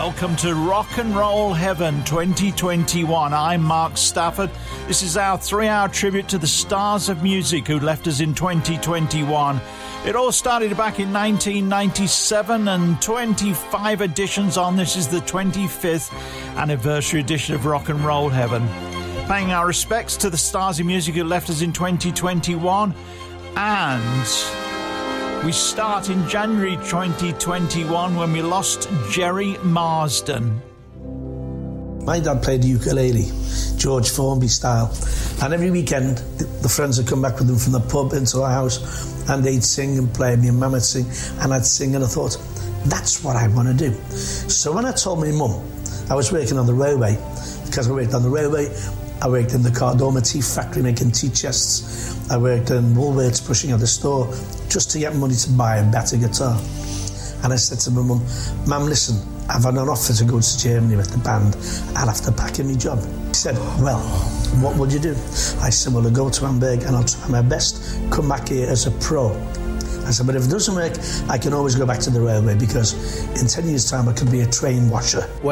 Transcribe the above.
Welcome to Rock and Roll Heaven 2021. I'm Mark Stafford. This is our 3-hour tribute to the stars of music who left us in 2021. It all started back in 1997 and 25 editions on. This is the 25th anniversary edition of Rock and Roll Heaven. Paying our respects to the stars of music who left us in 2021. And we start in January 2021 when we lost Jerry Marsden. My dad played the ukulele, George Formby style. And every weekend, the friends would come back with them from the pub into our house and they'd sing and play. Me and Mum would sing and I'd sing, and I thought, that's what I want to do. So when I told my mum, I was working on the railway, because I worked on the railway, I worked in the Cardoma tea factory making tea chests. I worked in Woolworths pushing out the store just to get money to buy a better guitar. And I said to my mum, Mum, listen, I've had an offer to go to Germany with the band. I'll have to pack in my job. She said, well, what would you do? I said, well, I'll go to Hamburg and I'll try my best, come back here as a pro. I said, but if it doesn't work, I can always go back to the railway, because in 10 years' time I could be a train washer.